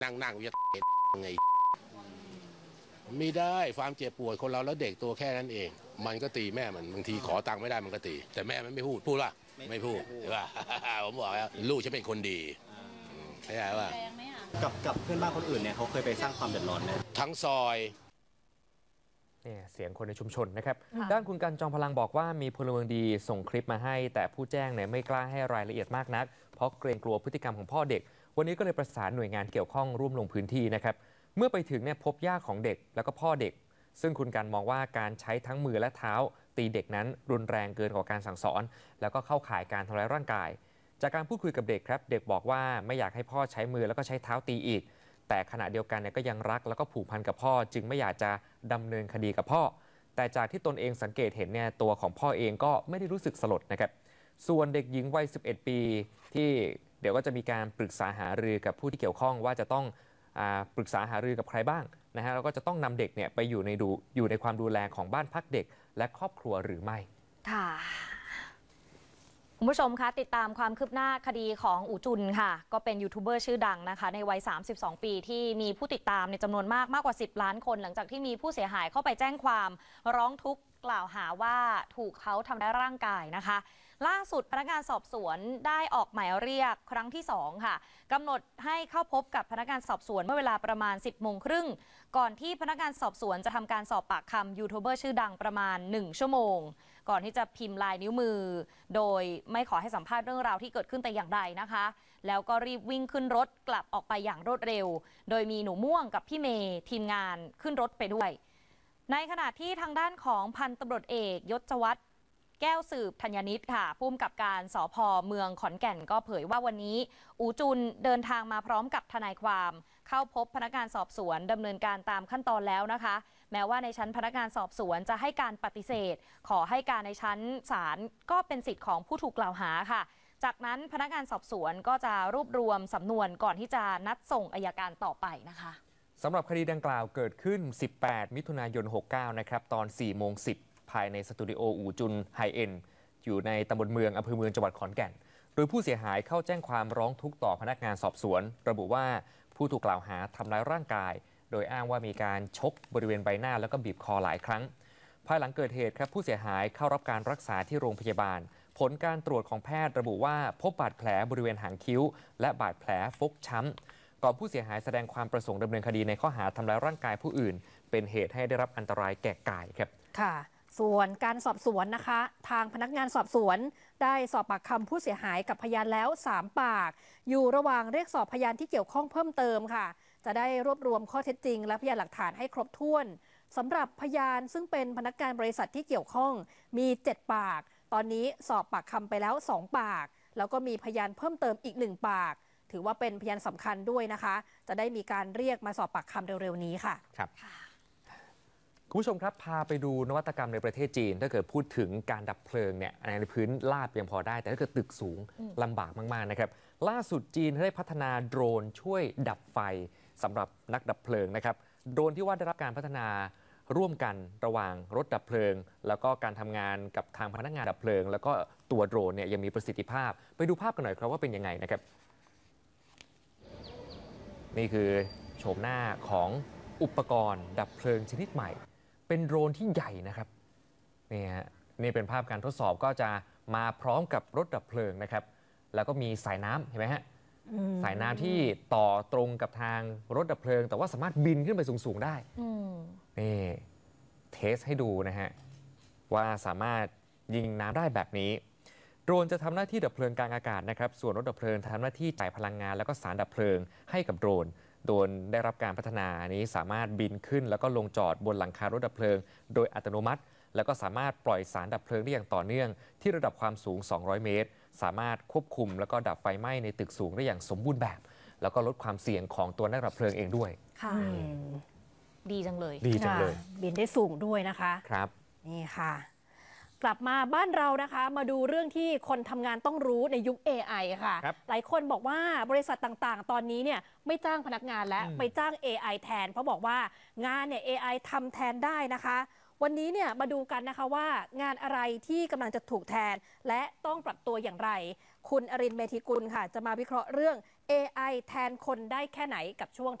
นั่งจะไงไม่ได้ความเจ็บปวดคนเราแล้วเด็กตัวแค่นั้นเองมันก็ตีแม่มันบางทีขอตังค์ไม่ได้มันก็ตีแต่แม่มันไม่พูดล่ะไม่พูดใช่ป่ะผมบอกแล้วลูกฉันเป็นคนดีใช่ป่ะกับเพื่อนบ้านคนอื่นเนี่ยเขาเคยไปสร้างความเดือดร้อนไหมทั้งซอยเนี่ยเสียงคนในชุมชนนะครับด้านคุณกันจอมพลังบอกว่ามีพลเมืองดีส่งคลิปมาให้แต่ผู้แจ้งเนี่ยไม่กล้าให้รายละเอียดมากนักเพราะเกรงกลัวพฤติกรรมของพ่อเด็กวันนี้ก็เลยประสานหน่วยงานเกี่ยวข้องร่วมลงพื้นที่นะครับเมื่อไปถึงเนี่ยพบย่าของเด็กแล้วก็พ่อเด็กซึ่งคุณกันมองว่าการใช้ทั้งมือและเท้าตีเด็กนั้นรุนแรงเกินกว่าการสั่งสอนแล้วก็เข้าข่ายการทำร้ายร่างกายจากการพูดคุยกับเด็กครับเด็กบอกว่าไม่อยากให้พ่อใช้มือแล้วก็ใช้เท้าตีอีกแต่ขณะเดียวกันเนี่ยก็ยังรักแล้วก็ผูกพันกับพ่อจึงไม่อยากจะดำเนินคดีกับพ่อแต่จากที่ตนเองสังเกตเห็นเนี่ยตัวของพ่อเองก็ไม่ได้รู้สึกสลดนะครับส่วนเด็กหญิงวัย 11 ปีที่เดี๋ยวก็จะมีการปรึกษาหารือกับผู้ที่เกี่ยวข้องว่าจะต้องปรึกษาหารือกับใครบ้างนะฮะแล้วก็จะต้องนำเด็กเนี่ยไปอยู่ในความดูแลของบ้านพักเด็กและครอบครัวหรือไม่ค่ะคุณผู้ชมคะติดตามความคืบหน้าคดีของอู๋จุนค่ะก็เป็นยูทูบเบอร์ชื่อดังนะคะในวัย32 ปีที่มีผู้ติดตามในจำนวนมากกว่า10 ล้านคนหลังจากที่มีผู้เสียหายเข้าไปแจ้งความร้องทุกข์กล่าวหาว่าถูกเขาทำร้ายร่างกายนะคะล่าสุดพนักงานสอบสวนได้ออกหมายเรียกครั้งที่2ค่ะกำหนดให้เข้าพบกับพนักงานสอบสวนเมื่อเวลาประมาณ 10 โมงครึ่งก่อนที่พนักงานสอบสวนจะทำการสอบปากคำยูทูบเบอร์ชื่อดังประมาณ1 ชั่วโมงก่อนที่จะพิมพ์ลายนิ้วมือโดยไม่ขอให้สัมภาษณ์เรื่องราวที่เกิดขึ้นแต่อย่างใดนะคะแล้วก็รีบวิ่งขึ้นรถกลับออกไปอย่างรวดเร็วโดยมีหนูม่วงกับพี่เมย์ทีมงานขึ้นรถไปด้วยในขณะที่ทางด้านของพันตำรวจเอกยศวัฒน์แก้วสืบธัญนิตค่ะผู้กำกับการสภ.เมืองขอนแก่นก็เผยว่าวันนี้อู๋จุนเดินทางมาพร้อมกับทนายความเข้าพบพนักงานสอบสวนดำเนินการตามขั้นตอนแล้วนะคะแม้ว่าในชั้นพนักงานสอบสวนจะให้การปฏิเสธขอให้การในชั้นศาลก็เป็นสิทธิ์ของผู้ถูกกล่าวหาค่ะจากนั้นพนักงานสอบสวนก็จะรวบรวมสำนวนก่อนที่จะนัดส่งอัยการต่อไปนะคะสำหรับคดีดังกล่าวเกิดขึ้น18 มิถุนายน 69นะครับตอน 4:10 ภายในสตูดิโออู่จุนไฮเอ็นอยู่ในตำบลเมืองอำเภอเมืองจังหวัดขอนแก่นโดยผู้เสียหายเข้าแจ้งความร้องทุกข์ต่อพนักงานสอบสวนระบุว่าผู้ถูกกล่าวหาทำร้ายร่างกายโดยอ้างว่ามีการชกบริเวณใบหน้าแล้วก็บีบคอหลายครั้งภายหลังเกิดเหตุครับผู้เสียหายเข้ารับการรักษาที่โรงพยาบาลผลการตรวจของแพทย์ระบุว่าพบบาดแผลบริเวณหางคิ้วและบาดแผลฟกช้ำก่อนผู้เสียหายแสดงความประสงค์ดำเนินคดีในข้อหาทำร้ายร่างกายผู้อื่นเป็นเหตุให้ได้รับอันตรายแก่กายครับค่ะส่วนการสอบสวนนะคะทางพนักงานสอบสวนได้สอบปากคำผู้เสียหายกับพยานแล้ว3 ปากอยู่ระหว่างเรียกสอบพยานที่เกี่ยวข้องเพิ่มเติมค่ะจะได้รวบรวมข้อเท็จจริงและพยานหลักฐานให้ครบถ้วนสำหรับพยานซึ่งเป็นพนักงานบริษัทที่เกี่ยวข้องมี7 ปากตอนนี้สอบปากคำไปแล้ว2 ปากแล้วก็มีพยานเพิ่มเติมอีก1 ปากถือว่าเป็นพยานสำคัญด้วยนะคะจะได้มีการเรียกมาสอบปากคำเร็วๆนี้ค่ะครับคุณผู้ชมครับพาไปดูนวัตกรรมในประเทศจีนถ้าเกิดพูดถึงการดับเพลิงเนี่ยในพื้นราบยังพอได้แต่ถ้าเกิดตึกสูงลำบากมากๆนะครับล่าสุดจีนได้พัฒนาโดรนช่วยดับไฟสำหรับนักดับเพลิงนะครับโดรนที่ว่าได้รับการพัฒนาร่วมกันระหว่างรถดับเพลิงแล้วก็การทำงานกับทางพนักงานดับเพลิงแล้วก็ตัวโดรนเนี่ยยังมีประสิทธิภาพไปดูภาพกันหน่อยครับว่าเป็นยังไงนะครับนี่คือโฉมหน้าของอุปกรณ์ดับเพลิงชนิดใหม่เป็นโดรนที่ใหญ่นะครับนี่เป็นภาพการทดสอบก็จะมาพร้อมกับรถดับเพลิงนะครับแล้วก็มีสายน้ำเห็นไหมฮะสายน้ำที่ต่อตรงกับทางรถดับเพลิงแต่ว่าสามารถบินขึ้นไปสูงๆได้นี่เทสให้ดูนะฮะว่าสามารถยิงน้ำได้แบบนี้โดรนจะทำหน้าที่ดับเพลิงกลางอากาศนะครับส่วนรถดับเพลิงทำหน้าที่จ่ายพลังงานแล้วก็สารดับเพลิงให้กับโดรนได้รับการพัฒนานี้สามารถบินขึ้นแล้วก็ลงจอดบนหลังคารถดับเพลิงโดยอัตโนมัติแล้วก็สามารถปล่อยสารดับเพลิงได้อย่างต่อเนื่องที่ระดับความสูง200 เมตรสามารถควบคุมแล้วก็ดับไฟไหม้ในตึกสูงได้อย่างสมบูรณ์แบบแล้วก็ลดความเสี่ยงของตัวนักดับเพลิงเองด้วยค่ะดีจังเลยบินได้สูงด้วยนะคะครับนี่ค่ะกลับมาบ้านเรานะคะมาดูเรื่องที่คนทำงานต้องรู้ในยุค AI ค่ะหลายคนบอกว่าบริษัทต่างๆตอนนี้เนี่ยไม่จ้างพนักงานแล้วไปจ้าง AI แทนเพราะบอกว่างานเนี่ย AI ทำแทนได้นะคะวันนี้เนี่ยมาดูกันนะคะว่างานอะไรที่กำลังจะถูกแทนและต้องปรับตัวอย่างไรคุณอรินทร์ เมธีกุลค่ะจะมาวิเคราะห์เรื่อง AI แทนคนได้แค่ไหนกับช่วง